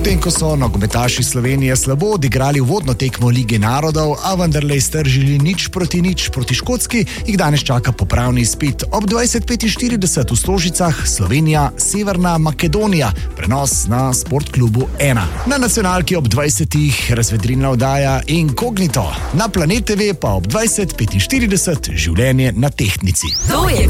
Potem, ko so nogometaši Slovenije slabo odigrali uvodno tekmo Lige narodov, a vendarle iztržili 0:0 proti Škotski, jih danes čaka popravni izpit. Ob 20:45 v Stožicah Slovenija, Severna Makedonija, prenos na Sportklubu 1. Na nacionalki ob 20. razvedrilna oddaja Inkognito. Na Planet TV pa ob 20:45 življenje na tehtnici. To je